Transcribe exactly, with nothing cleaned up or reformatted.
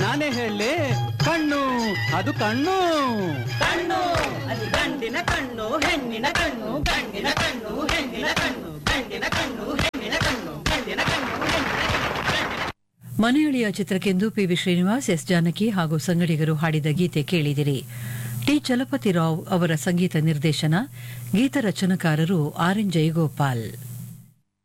ನಾನೇ ಹೇಳಲೆ ಕಣ್ಣು ಅದು ಕಣ್ಣು ಕಣ್ಣು ಅದು ಗಂಡಿನ ಕಣ್ಣು ಹೆಣ್ಣಿನ ಕಣ್ಣು ಗಂಡಿನ ಕಣ್ಣು ಹೆಣ್ಣಿನ ಕಣ್ಣು ಗಂಡಿನ ಕಣ್ಣು ಹೆಣ್ಣಿನ ಕಣ್ಣು ಗಂಡಿನ ಕಣ್ಣು ಮನೆಯಳಿಯ ಚಿತ್ರಕ್ಕೆಂದು ಪಿವಿ ಶ್ರೀನಿವಾಸ್, ಎಸ್ ಜಾನಕಿ ಹಾಗೂ ಸಂಗಡಿಗರು ಹಾಡಿದ ಗೀತೆ ಕೇಳಿದಿರಿ. ಟಿ ಚಲಪತಿ ರಾವ್ ಅವರ ಸಂಗೀತ ನಿರ್ದೇಶನ, ಗೀತ ರಚನಕಾರರು ಆರ್ ಎನ್ ಜಯಗೋಪಾಲ್.